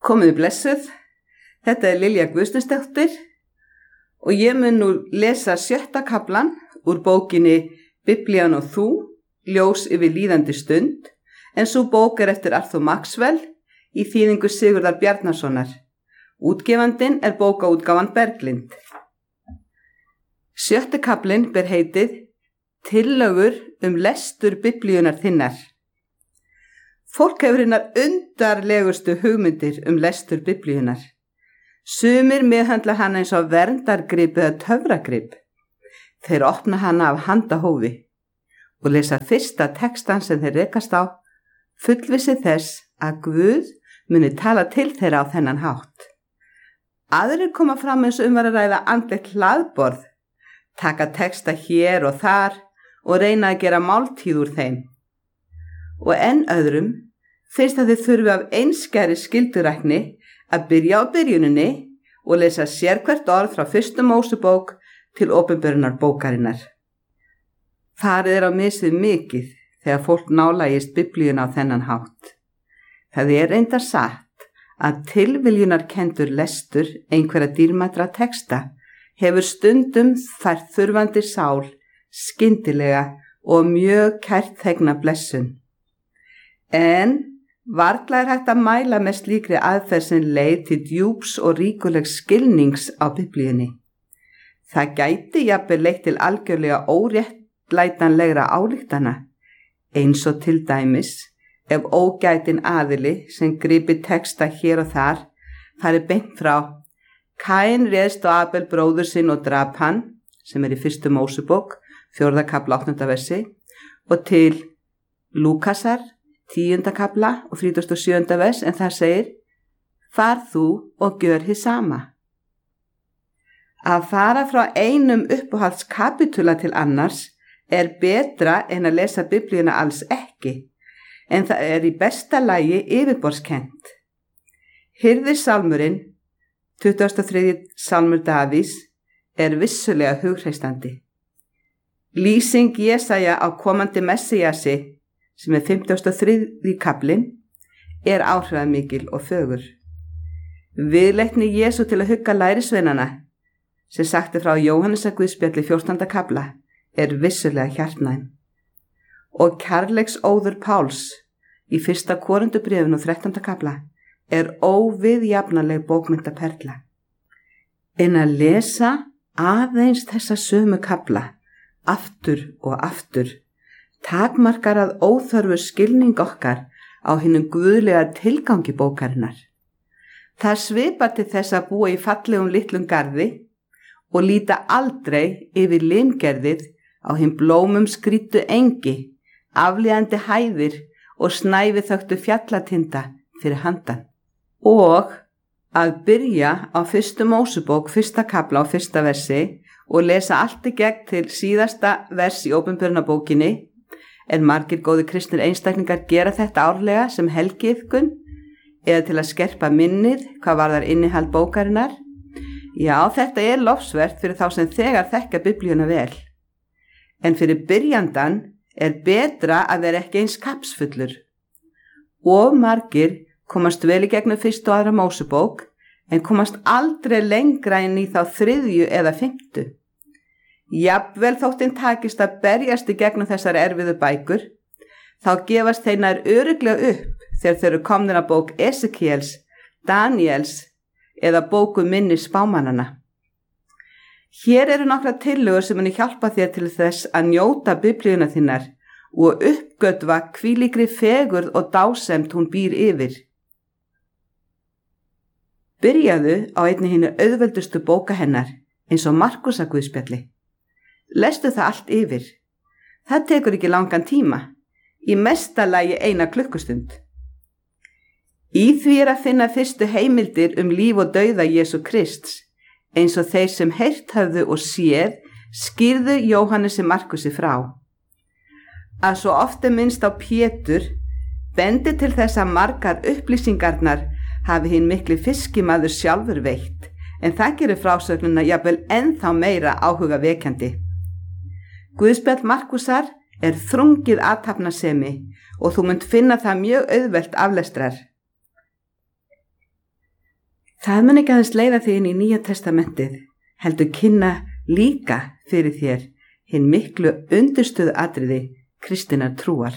Komiði blessuð, þetta Lilja Guðsteinsdóttir og ég mun nú lesa 7. kaflan úr bókinni Biblían og þú, ljós yfir líðandi stund, en sú bók eftir Arthur Maxwell í þýðingu Sigurðar Bjarnasonar. Útgefandinn bókaútgáfan Berglind. 7. kaflinn ber heitið Tillögur lestur Biblíunar þinnar. Fólk hefur hinnar undarlegustu hugmyndir lestur Biblíunar. Sumir meðhandla hana eins og verndargrip eða töfragrip. Þeir opna hana af handahófi og lesa fyrsta textan sem þeir rekast á, fullvissi þess að Guð muni tala til þeirra á þennan hátt. Aðrir koma fram eins og var að ræða andlegt hlaðborð, taka texta hér og þar og reyna að gera máltíð úr þeim. Og enn öðrum finnst að þið þurfi af einskæri skyldurækni að byrja á byrjuninni og lesa sérhvert orð frá 1. Mósebók til opinberunar bókarinnar. Farið á misið mikið þegar fólk nálægist Biblíuna á þennan hátt. Það reyndar satt að tilviljunarkenndur lestur einhverja dýrmætra texta hefur stundum fært þurfandi sál skyndilega og mjög kærþegna blessun. En varla hægt að mæla með slíkri aðferð sem leið til djúps og ríkulegs skilnings á Biblíunni. Það gæti jafnvel leitt til algjörlega óréttlætanlegra ályktana, eins og til dæmis ef ógætin aðili sem gripi texta hér og þar fari beint frá Kain réðst á Abel bróður sinn og drap hann, sem í 1. Mósebók, 4. kafla 8. versi, og til Lúkasar, 10. kafla og 37. vers, en það segir, far þú og gjör hið sama. Að fara frá einum uppáhaldskapitúla til annars betra en að lesa Biblíuna alls ekki, en það í besta lagi yfirborðskennt. Hirðisálmurinn, 23. sálmur Davís, vissulega hugreistandi. Lýsing Jesaja á komandi Messíasi, sem 53. kaflinn, áhrifamikil og fögur. Viðleitni Jesú til að hugga lærisveinana, sem sagti frá Jóhannesarguðspjalli 14. kafla, vissulega hjartnæm. Og kærleiksóður Páls í 1. Korintubréfinu 13. kafla óviðjafnaleg bókmyndaperla. En að lesa aðeins þessa sömu kafla aftur og aftur takmarkar að óþörfu skilning okkar á hinum guðlega tilgangi bókarinnar. Það svipar til þess að búa í fallegum litlum garði og líta aldrei yfir limgerðið á hinn blómum skrýttu engi, aflíðandi hæðir og snæfi þöktu fjallatinda fyrir handan. Og að byrja á 1. Mósebók, 1. kafla og 1. versi og lesa allt í gegn til síðasta vers í opinberunarbókinni, margir góði kristnir einstaklingar gera þetta árlega sem helgiiðkun eða til að skerpa minnið hvað varðar innihald bókarinnar. Já, þetta lofsvert fyrir þá sem þegar þekkja Biblíuna vel. En fyrir byrjandan betra að vera ekki eins kapsfullur. Og margir komast vel í gegnum 1. og 2. Mósebók en komast aldrei lengra inn í þá 3. eða 5. Jafnvel þóttinn takist að berjast í gegnum þessar erfiðu bækur, þá gefast þeir nær örugglega upp þegar þeir eru komnir að bók Esekiels, Daniels eða bóku minni spámannana. Hér nokkrar tillögur sem muni hjálpa þér til þess að njóta Biblíuna þinnar og uppgötva hvílíkri fegurð og dásemd hún býr yfir. Byrjaðu á einni hinni auðveldustu bóka hennar, eins og Markúsarguðspjalli. Lestu það allt yfir. Það tekur ekki langan tíma, í mesta lagi 1 klukkustund. Í því að finna fyrstu heimildir líf og dauða Jesú Krists, eins og þeir sem heyrt höfðu og séð skýrðu Jóhannesi Markusi frá. Að svo oft minnst á Pétur bendi til þess að margar upplýsingarnar hafi hinn mikli fiskimaður sjálfur veitt, en það gerir frásögnina jafnvel ennþá meira áhugavekjandi. Guðspjall Markúsar þrungið athafnasemi og þú munt finna það mjög auðvelt aflestrar. Það mun ekki aðeins leiða þig inn í Nýja testamentið, heldur kynna líka fyrir þér hinn miklu undirstöðu atriði kristinnar trúar.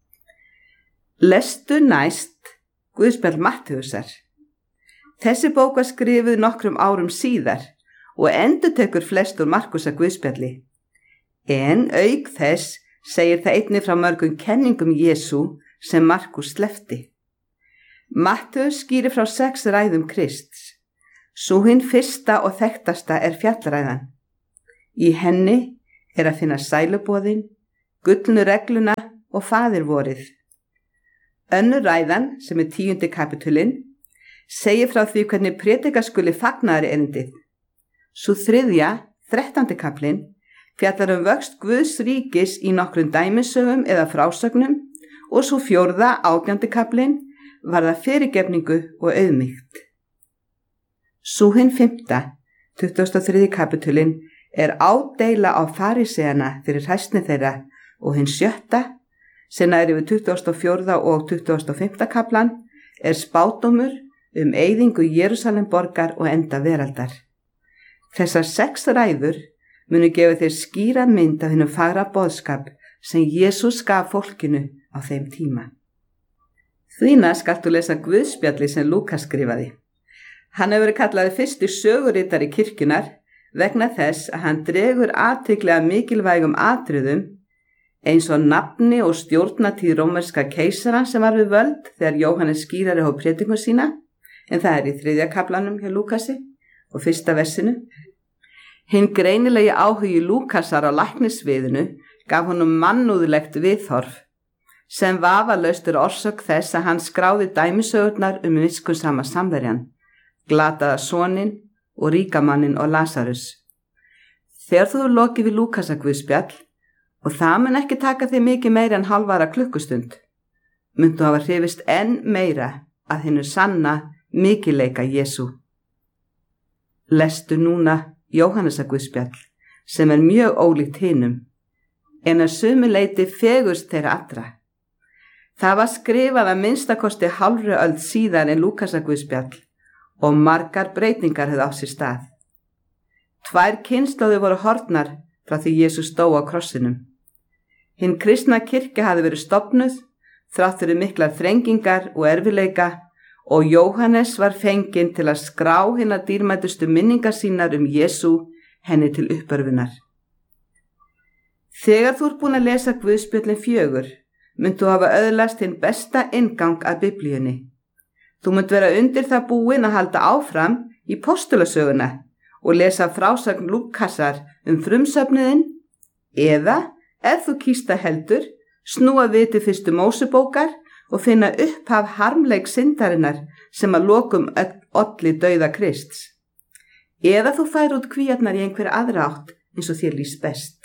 Lestu næst Guðspjall Mattheusar. Þessi bók var skrifuð nokkrum árum síðar og endurtekur flest úr Markúsar Guðspjalli. En auk þess segir það einnig frá mörgum kenningum Jesú sem Markús sleppti. Mattheus skýrir frá 6 ræðum Krists. Sú hinn fyrsta og þekktasta er fjallræðan. Í henni er að finna sæluboðin, gullnu regluna og faðirvorið. Önnur ræðan, sem er 10. kapitulinn, segir frá því hvernig prédika skuli fagnaðar erindið. Sú þriðja, 13. kaplinn, fjallar vöxt Guðs ríkis í nokkrum dæmisögum eða frásögnum og svo 4. 18. kaplinn varða fyrirgefningu og auðmýkt. Sú hinn 5. 23. kapitulinn er ádeila á faríseana fyrir hræsni þeirra og hinn 7. sem nær yfir 24. og 25. kaplan er spádómur eyðingu Jerúsalem borgar og enda veraldar. Þessar 6 ræður munu gefa þér skýra mynd af hinum fagra boðskap sem Jesús gaf fólkinu á þeim tíma. Þvína skaltu lesa Guðspjalli sem Lúkas skrifaði. Hann hefur verið kallaði fyrsti söguritari kirkjunar vegna þess að hann dregur athygli að mikilvægum atriðum eins og nafni og stjórnatíð rómverska keisara sem var við völd þegar Jóhannes skýrari hóf prédikun sína, en það er í 3. kaplanum hjá Lúkasi og 1. versinu. Hinn greinilegi áhugi Lúkasar á læknisviðinu gaf honum mannúðlegt viðhorf sem vafalaust orsök þess að hann skráði dæmisögurnar miskunnsama samverjan, glataða soninn og ríkamannin og Lasarus. Þegar þú lokið við Lúkasar Guðspjall, og það mun ekki taka þig mikið meira en hálfara klukkustund, myndu hafa hrifist enn meira að hinu sanna mikilleika Jesú. Lestu núna Jóhannesar Guðspjall, sem er mjög ólíkt hinum, en að sumu leyti fegurst þeirra allra. Það var skrifað að minnstakosti hálfri öld síðar en Lúkasar Guðspjall og margar breytingar hefði á sér stað. 2 kynslóðir voru horfnar frá því Jesús dó á krossinum. Hinn kristna kirkja hafði verið stofnuð, þrátt fyrir miklar þrengingar og erfiðleika, og Jóhannes var fenginn til að skrá hinna dýrmætustu minningar sínar Jesú henni til uppörfunar. Þegar þú ert búin að lesa Guðspjöllin 4, myndu hafa öðlast hinn besta inngang að Biblíunni. Þú mynd vera undir það búin að halda áfram í postulasöguna og lesa frásögn Lúkasar frumsöfnuðinn, eða, ef þú kýst það heldur, snúa við til 1. Mósebókar og finna upphaf harmleik syndarinnar sem að lokum olli dauða Krists. Eða þú fær út kvíarnar í einhverja aðra átt eins og þér lýst best.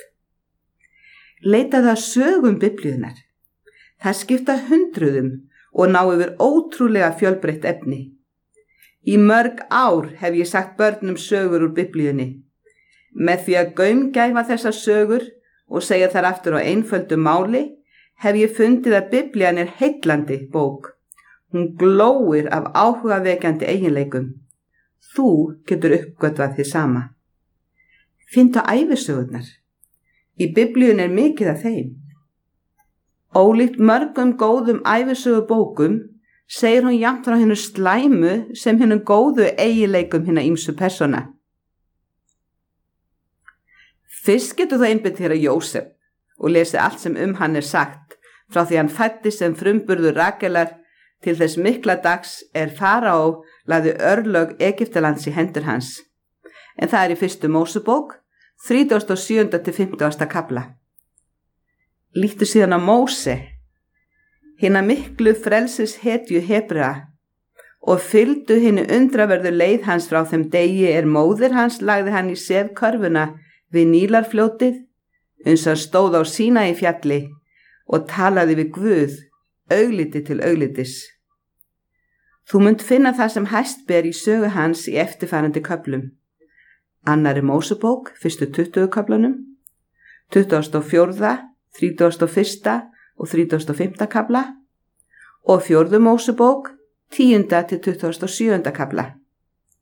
Leitaðu að sögum Biblíunnar. Það skipta hundruðum og ná yfir ótrúlega fjölbreytt efni. Í mörg ár hef ég sagt börnum sögur úr Biblíunni. Með því að gaumgæfa þessar sögur og segja þær aftur á einföldu máli, hef ég fundið að Biblían er heillandi bók. Hún glóir af áhugavekjandi eiginleikum. Þú getur uppgötvað þið sama. Finndu ævisögurnar. Í Biblíunni er mikið af þeim. Ólíkt mörgum góðum ævisögubókum segir hún jafnt frá hinnu slæmu sem hinnu góðu eiginleikum hinna ýmsu persóna. Fyrst getur þú einbeitt þér að Jósef og lesi allt sem hann er sagt, frá því hann fæddist sem frumburður Rakelar til þess mikla dags er Faraó lagði örlög Egyptalands í hendur hans. En það er í 1. Mósebók, 37. til 50. kapla. Líttu síðan á Móse, hina miklu frelsis hetju Hebrea, og fylgdu hinu undraverðu leið hans frá þeim degi móðir hans lagði hann í sefkörfuna við Nílarfljótið, uns hann stóð á Sínaí fjalli og talaði við Guð, augliti til auglitis. Þú munt finna það sem hæst ber í sögu hans í eftirfarandi köflum. 2. Mósebók, 20 köflunum, 24., 31. og 35. kapla og 4. Mósebók, 10. til 27. kapla.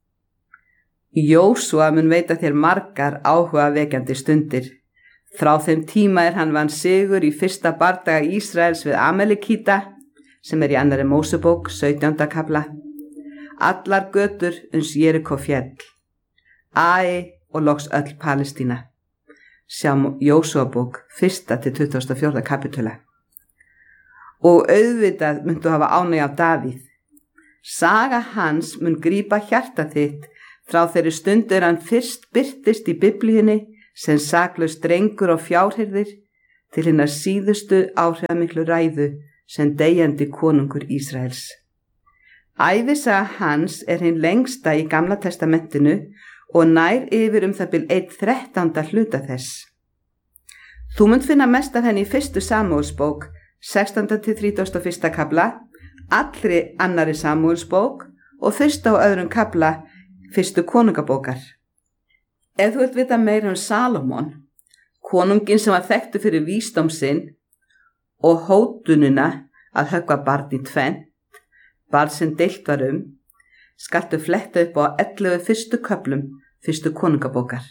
Jósúa mun veita þér margar áhugavekjandi stundir. Frá þeim tíma hann vann sigur í fyrsta bardaga Ísraels við Amalekíta, sem í 2. Mósebók 17. kafla. Allar götur uns Jerikó fjall, Ai og loks öll Palestína. Sjá Jósúabók 1. til 24. kapitula. Og auðvitað muntu hafa ánægju af Davíð. Saga hans mun grípa hjarta þitt frá þeirri stundu hann fyrst birtist í Biblíunni sem saklaus drengur og fjárhirðir til hinnar síðustu áhrifamiklu ræðu sem deyjandi konungur Ísraels. Ævisaga hans hin lengsta í Gamla testamentinu og nær yfir það bil 1/13 hluta þess. Þú munt finna mest af henni í 1. Samúelsbók 16. til 31. kafla, allri 2. Samúelsbók og 1. og 2. kafla 1. konungabókar. Ef þú vilt vita meira Salómon, konunginn sem var þekktur fyrir vísdóm sinn og hótunina að höggva barn í tvennt, barn sem deilt var skaltu fletta upp á 11 fyrstu köflum 1. konungabókar.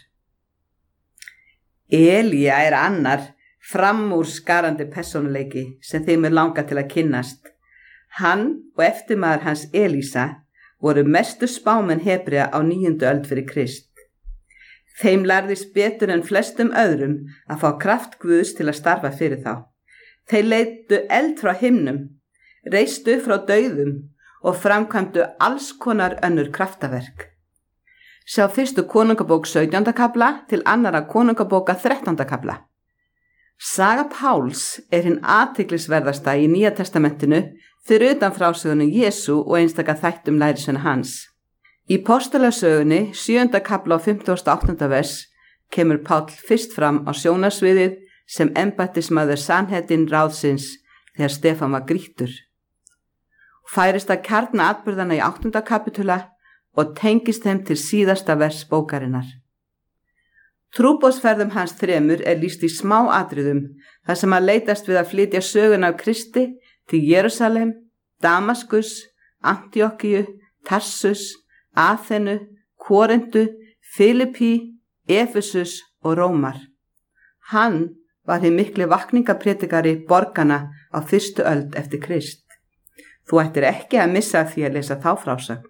Elía annar framúrskarandi persónuleiki sem þeim langa til að kynnast. Hann og eftirmaður hans Elísa voru mestu spámenn Hebrea á 9. öld fyrir Krist. Þeim lærðist betur en flestum öðrum að fá kraft Guðs til að starfa fyrir þá. Þeir leiddu eld frá himnum, reistu frá dauðum og framkvæmdu alls konar önnur kraftaverk. Sjá 1. konungabók 17. kafla til 2. konungabóka 13. kafla. Saga Páls hin athyglisverðasta í Nýja testamentinu fyrir utan frásögunum Jesú og einstaka þættum lærisveina hans. Í Postulasögunni 7. kafla og 58. vers kemur Páll fyrst fram á sjónarsviðið sem embættismaður Sanhedrin ráðsins þegar Stefán var grýttur. Færist að kjarna atburðana í 8. kapitula og tengist þeim til síðasta vers bókarinnar. Trúboðsferðum hans 3 lýst í smá atriðum þar sem að leitast við að flytja söguna af Kristi til Jerúsalem, Damaskus, Antíokkíu, Tarsus, Aþenu, Korintu, Filippi, Efesus og Rómar. Hann var hinn mikli vakningapredikari borgana á 1. öld eftir Krist. Þú ættir ekki að missa því að lesa þá frásögn.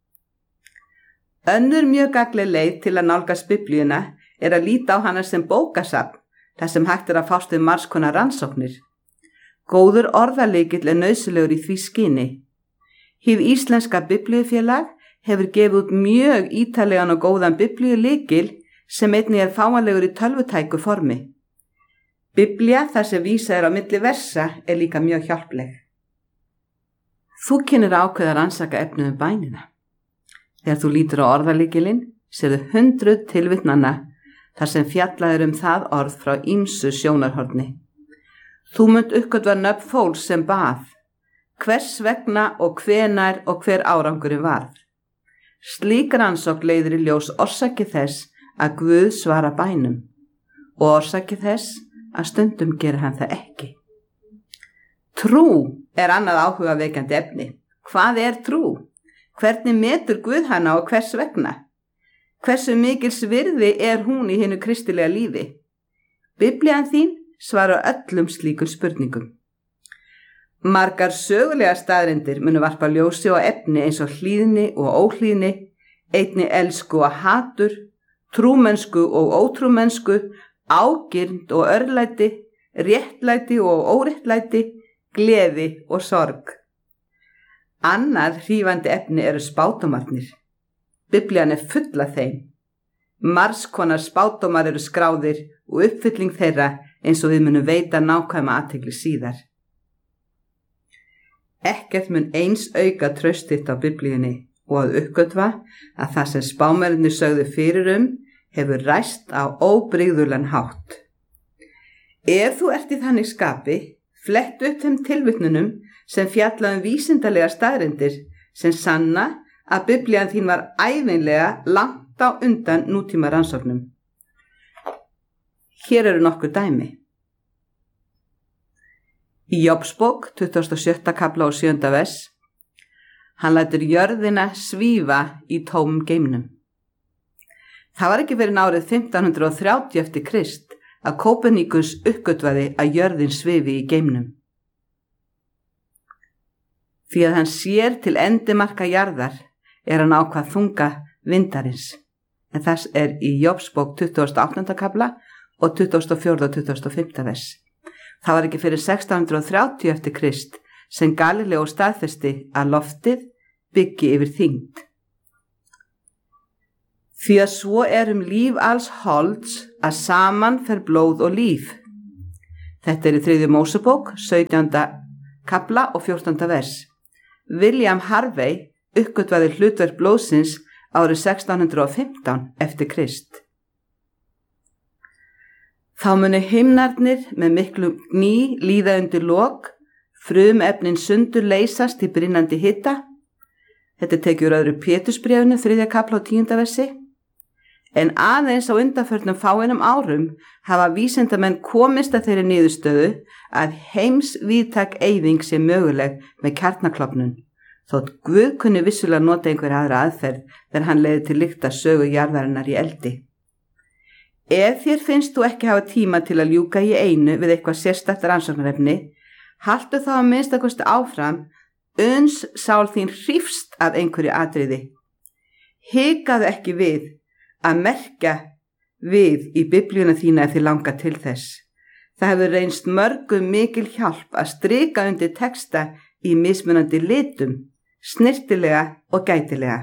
Önnur mjög gagnleg leið til að nálgast Biblíuna að líta á hana sem bókasafn, þar sem hægt að fást við margs konar rannsóknir. Góður orðalykill nauðsynlegur í því skyni. Hið íslenska biblíufélag hefur gefið út mjög ítarlegan og góðan biblíulykil sem einnig fáanlegur í tölvutæku formi. Biblía þar sem vísað á milli versa líka mjög hjálpleg. Þú kynir ákveða rannsaka efnið bænina. Þegar þú lítur á orðalykilinn sérðu 100 tilvitnana þar sem fjallað það orð frá ýmsu sjónarhorni. Þú munt uppgötva nöfn fólks sem bað, hvers vegna og hvenær og hver árangurinn varð. Slík rannsókn leiðir í ljós orsaki þess að Guð svara bænum og orsaki þess að stundum gerir hann það ekki. Trú annað áhugavekjandi efni. Hvað trú? Hvernig metur Guð hana og hvers vegna? Hversu mikils virði hún í hinu kristilega lífi? Biblían þín svarar öllum slíkum spurningum. Margar sögulegar staðreyndir munu varpa ljósi og efni eins og hlýðni og óhlýðni, einnig elsku og hatur, trúmennsku og ótrúmennsku, ágirnd og örlæti, réttlæti og óréttlæti, gleði og sorg. Annað hrífandi efni spádómarnir. Biblían full af þeim. Margs konar spádómar skráðir og uppfylling þeirra eins og við munum veita nákvæma athygli síðar. Ekkert mun eins auka traust þitt á Biblíunni og að uppgötva að það sem spámennirnir sögðu fyrir hefur ræst á óbrigðulegan hátt. Ef þú ert í þannig skapi, flett upp þeim tilvitnunum sem fjalla vísindalega staðreyndir sem sanna að Biblían þín var ævinlega langt á undan nútíma rannsóknum. Hér nokkur dæmi. Í Jóbsbók 27. kafla og 7. vers. Hann lætur jörðina svífa í tómum geimnum. Það var ekki fyrir árið 1530 eftir Krist að Kópernikus uppgötvaði að jörðin svifi í geimnum. Því að hann sér til endimarka jarðar hann ákvað þunga vindarins, en þess í Jóbsbók 28. kafla og 24. og 25. vers. Það var ekki fyrir 1630 eftir Krist sem Galileo staðfesti að loftið byggi yfir þyngd. Því að svo líf alls holds að saman fer blóð og líf. Þetta í 3. Mósebók, 17. kafla og 14. vers. William Harvey uppgötvaði hlutverk blóðsins árið 1615 eftir Krist. Þá munu himnarnir með miklu gný líða undir lok, frumefnin sundur leysast í brinnandi hita. Þetta tekið úr 2. Pétursbréfinu, 3. kafla og 10. versi. En aðeins á undanförnum fáeinum árum hafa vísindamenn komist að þeirri niðurstöðu að heimsvíðtæk eyðing sé möguleg með kjarnaklofnun, þótt Guð kunni vissulega nota einhver aðra aðferð þegar hann leiði til lykta sögu jarðarinnar í eldi. Ef þér finnst þú ekki hafa tíma til að ljúka í einu við eitthvað sérstakt rannsóknarefni, haltu þá að minnstakosti áfram uns sál þín hrífst af einhverju atriði. Hikaðu ekki við að merkja við í biblíuna þína ef þið langar til þess. Það hefur reynst mörgum mikil hjálp að strika undir texta í mismunandi litum, snyrtilega og gætilega.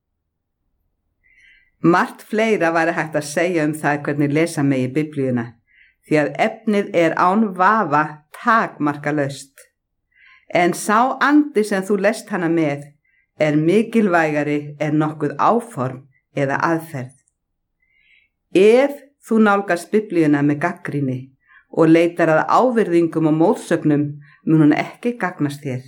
Margt fleira væri hægt að segja það hvernig lesa megi biblíuna, því að efnið án vafa takmarkalaust. En sá andi sem þú lest hana með mikilvægari nokkuð áform eða aðferð. Ef þú nálgast biblíuna með gagnrýni og leitar að ávirðingum og mótsögnum, mun hún ekki gagnast þér.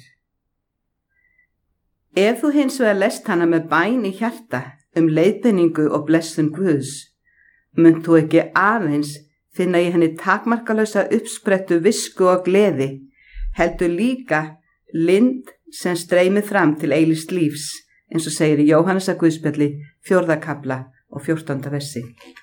Ef þú hins vegar lest hana með bæn í hjarta leiðbeiningu og blessun Guðs, mun þú ekki aðeins finna í henni takmarkalausa uppsprettu visku og gleði, heldur líka lind sem streymir fram til eilífs lífs, eins og segir í Jóhannesar Guðspjalli 4. kafla og 14. versi.